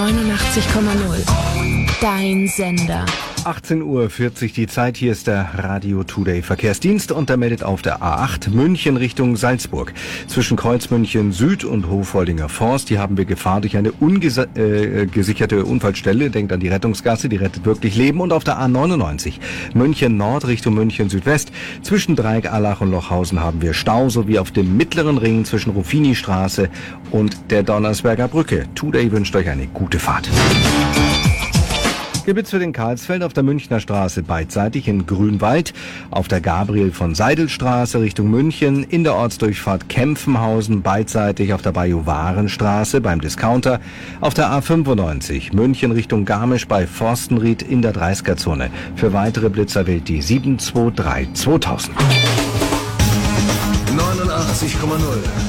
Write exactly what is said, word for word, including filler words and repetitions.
neunundachtzig Komma null. Dein Sender. achtzehn Uhr vierzig die Zeit, hier ist der Radio Today Verkehrsdienst und da meldet auf der A acht München Richtung Salzburg. Zwischen Kreuzmünchen Süd und Hofholdinger Forst, hier haben wir Gefahr durch eine ungesicherte äh, Unfallstelle. Denkt an die Rettungsgasse, die rettet wirklich Leben. Und auf der A neunundneunzig München Nord Richtung München Südwest. Zwischen Dreieck, Allach und Lochhausen haben wir Stau, sowie auf dem mittleren Ring zwischen Ruffini-Straße und der Donnersberger Brücke. Today wünscht euch eine gute Fahrt. Gibt's für den Karlsfeld auf der Münchner Straße beidseitig in Grünwald, auf der Gabriel von Seidel Straße Richtung München, in der Ortsdurchfahrt Kempfenhausen beidseitig auf der Bajuwarenstraße beim Discounter, auf der A fünfundneunzig München Richtung Garmisch bei Forstenried in der dreißiger-Zone. Für weitere Blitzer wählt die sieben zwei drei zweitausend. neunundachtzig Komma null